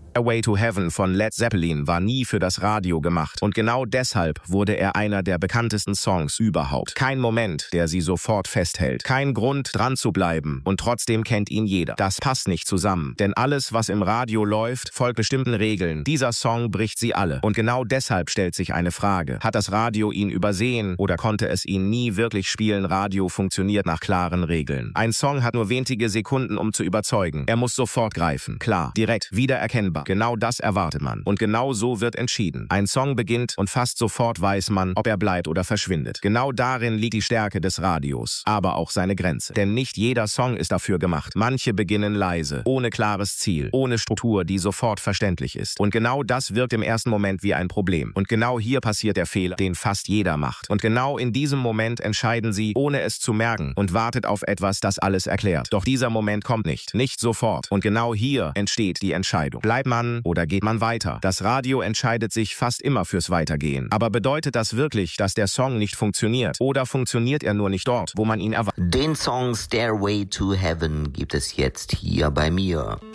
Stairway to Heaven von Led Zeppelin war nie für das Radio gemacht und genau deshalb wurde er einer der bekanntesten Songs überhaupt. Kein Moment, der sie sofort festhält. Kein Grund, dran zu bleiben und trotzdem kennt ihn jeder. Das passt nicht zusammen, denn alles, was im Radio läuft, folgt bestimmten Regeln. Dieser Song bricht sie alle und genau deshalb stellt sich eine Frage. Hat das Radio ihn übersehen oder konnte es ihn nie wirklich spielen? Radio funktioniert nach klaren Regeln. Ein Song hat nur wenige Sekunden, um zu überzeugen. Er muss sofort greifen. Klar, direkt, wiedererkennbar. Genau das erwartet man. Und genau so wird entschieden. Ein Song beginnt und fast sofort weiß man, ob er bleibt oder verschwindet. Genau darin liegt die Stärke des Radios, aber auch seine Grenze. Denn nicht jeder Song ist dafür gemacht. Manche beginnen leise, ohne klares Ziel, ohne Struktur, die sofort verständlich ist. Und genau das wirkt im ersten Moment wie ein Problem. Und genau hier passiert der Fehler, den fast jeder macht. Und genau in diesem Moment entscheiden sie, ohne es zu merken, und wartet auf etwas, das alles erklärt. Doch dieser Moment kommt nicht sofort. Und genau hier entsteht die Entscheidung. Bleibt man oder geht man weiter? Das Radio entscheidet sich fast immer fürs Weitergehen. Aber bedeutet das wirklich, dass der Song nicht funktioniert? Oder funktioniert er nur nicht dort, wo man ihn erwartet? Den Song Stairway to Heaven gibt es jetzt hier bei mir.